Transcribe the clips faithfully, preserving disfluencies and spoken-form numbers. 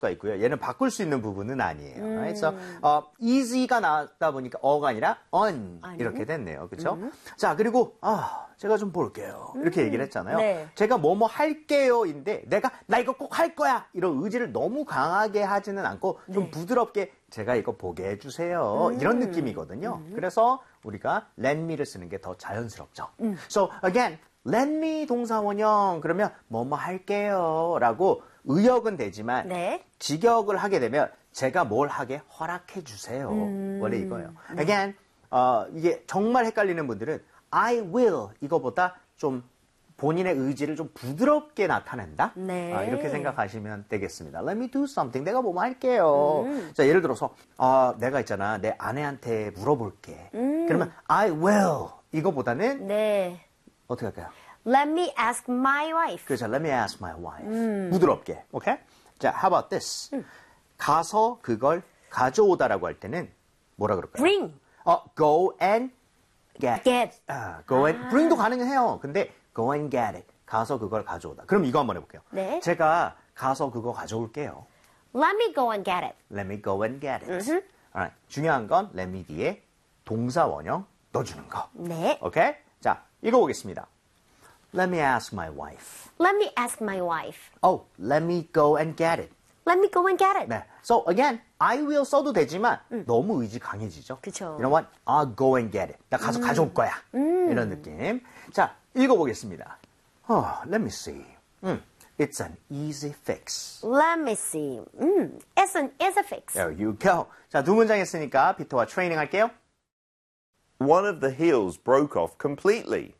가 있고요. 얘는 바꿀 수 있는 부분은 아니에요. 음. right? So, 어, easy가 나왔다 보니까 어가 아니라 on 아니? 이렇게 됐네요. 그렇죠? 음. 자, 그리고 아, 제가 좀 볼게요. 이렇게 음. 얘기를 했잖아요. 네. 제가 뭐뭐 할게요인데 내가 나 이거 꼭 할 거야 이런 의지를 너무 강하게 하지는 않고 좀 네. 부드럽게 제가 이거 보게 해주세요. 음. 이런 느낌이거든요. 음. 그래서 우리가 let me를 쓰는 게 더 자연스럽죠. 음. So again, let me 동사원형 그러면 뭐뭐 할게요 라고 의역은 되지만 네. 직역을 하게 되면 제가 뭘 하게 허락해 주세요. 음. 원래 이거예요. 네. Again, 어, 이게 정말 헷갈리는 분들은 I will 이거보다 좀 본인의 의지를 좀 부드럽게 나타낸다. 네. 어, 이렇게 생각하시면 되겠습니다. Let me do something. 내가 뭐 할게요. 음. 자, 예를 들어서 어, 내가 있잖아. 내 아내한테 물어볼게. 음. 그러면 I will 이거보다는 네. 어떻게 할까요? Let me ask my wife. 그렇죠. Let me ask my wife. 음. 부드럽게. 오케이? 자, how about this? 음. 가서 그걸 가져오다라고 할 때는 뭐라 그럴까요? Bring. 어, go and get. Get. 아, go and, 아. bring도 가능해요. 근데 go and get it. 가서 그걸 가져오다. 그럼 이거 한번 해볼게요. 네. 제가 가서 그거 가져올게요. Let me go and get it. Let me go and get it. Mm-hmm. Alright. 중요한 건 let me 뒤에 동사 원형 넣어주는 거. 네. 오케이? 자, 읽어보겠습니다. Let me ask my wife. Let me ask my wife. Oh, let me go and get it. Let me go and get it. 네. So again, I will 써도 되지만 음. 너무 의지 강해지죠. 그쵸. You know what? I'll go and get it. 나 가서 음. 가져올 거야. 음. 이런 느낌. 자, 읽어보겠습니다. Oh, let me see. 음. It's an easy fix. Let me see. 음. It's an easy fix. There you go. 자, 두 문장 했으니까 피터와 트레이닝 할게요. One of the heels broke off completely.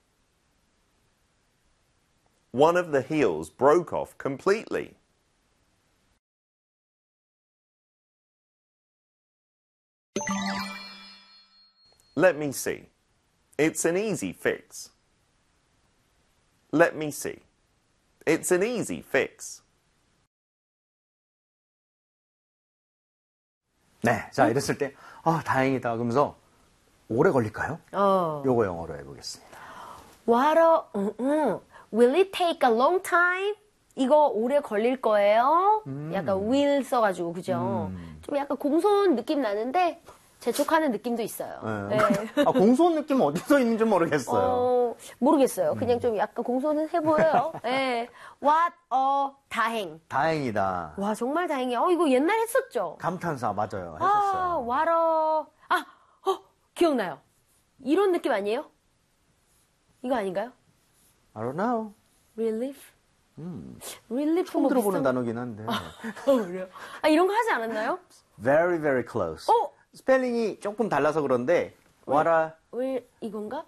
One of the heels broke off completely. Let me see. It's an easy fix. Let me see. It's an easy fix. 네, 자 이랬을 때 아, 다행이다 그러면서 오래 걸릴까요? 어. 요거 영어로 해보겠습니다. What a, 음, 음. Will it take a long time? 이거 오래 걸릴 거예요? 음. 약간 will 써가지고 그죠? 음. 좀 약간 공손 느낌 나는데 재촉하는 느낌도 있어요. 네. 네. 아, 공손 느낌 어디서 있는지 모르겠어요. 어, 모르겠어요. 그냥 음. 좀 약간 공손은 해보여요. 네. What a 다행. 다행이다. 와 정말 다행이야. 어 이거 옛날 했었죠? 감탄사 맞아요. 했었어요. 아, what a 아, 어 기억나요. 이런 느낌 아니에요? 이거 아닌가요? I don't know. Relief? 음. Relief 처음 뭐 들어보는 비슷한... 단어긴 한데. 아, 그래요? 아, 이런 거 하지 않았나요? Very, very close. 어? 스펠링이 조금 달라서 그런데 what a... 왜 이건가?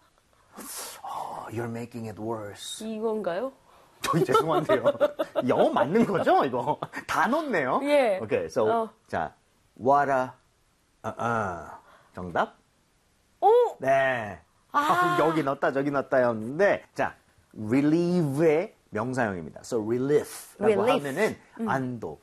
Oh, you're making it worse. 이건가요? 저희 죄송한데요. 영어 맞는 거죠? 이거 다 넣었네요. 예. Okay, so 어. 자, what a... Uh, uh. 정답? 오! 네. 아. 아, 여기 넣었다 저기 넣었다였는데 자, relieve의 명사형입니다. So relief라고 Relief. 하면은 음. 안도,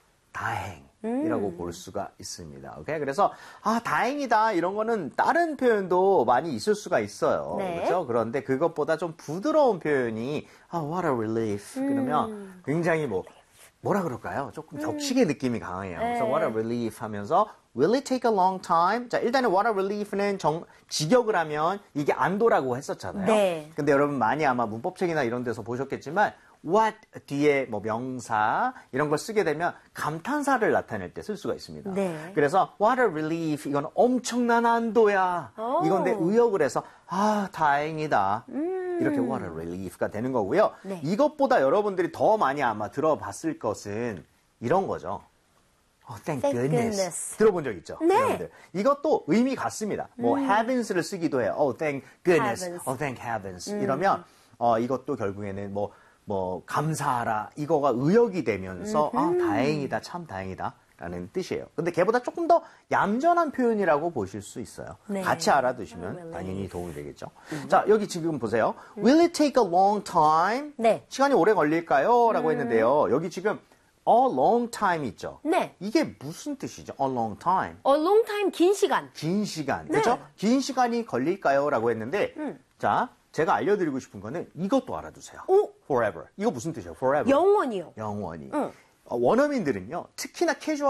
다행이라고 음. 볼 수가 있습니다. 오케이? 그래서 아 다행이다 이런 거는 다른 표현도 많이 있을 수가 있어요. 네. 그렇죠? 그런데 그것보다 좀 부드러운 표현이 아 what a relief 음. 그러면 굉장히 뭐 뭐라 그럴까요? 조금 격식의 음. 느낌이 강해요. 네. 그래서 what a relief 하면서 Will it take a long time? 자, 일단은 what a relief는 정, 직역을 하면 이게 안도라고 했었잖아요. 네. 근데 여러분 많이 아마 문법책이나 이런 데서 보셨겠지만 what 뒤에 뭐 명사 이런 걸 쓰게 되면 감탄사를 나타낼 때 쓸 수가 있습니다. 네. 그래서 what a relief 이건 엄청난 안도야. 오. 이건데 의역을 해서 아 다행이다. 음. 이렇게 what a relief가 되는 거고요. 네. 이것보다 여러분들이 더 많이 아마 들어봤을 것은 이런 거죠. Oh, thank, Thank goodness. goodness. 들어본 적 있죠? 네. 여러분들. 이것도 의미 같습니다. 뭐 음. heavens를 쓰기도 해요. Oh, thank goodness. Heavens. Oh, thank heavens. 음. 이러면 어, 이것도 결국에는 뭐, 뭐 감사하라. 이거가 의역이 되면서 아, 다행이다. 참 다행이다. 라는 뜻이에요. 근데 걔보다 조금 더 얌전한 표현이라고 보실 수 있어요. 네. 같이 알아두시면 당연히 도움이 되겠죠. 음. 자, 여기 지금 보세요. Will it take a long time? 네. 시간이 오래 걸릴까요? 라고 음. 했는데요. 여기 지금 a long time 있죠? 네. 이게 무슨 뜻이죠? a long time. A long time, 긴 시간. 긴 시간. 네. 그렇죠? 긴 시간이 걸릴까요? 라고 했는데 음. 자, 제가 알려드리고 싶은 거는 이것도 알아두세요. 오. forever. 이거 무슨 뜻이에요? forever. 영원히요. 영원히. 응. 원어민들은요, 특히나 캐주얼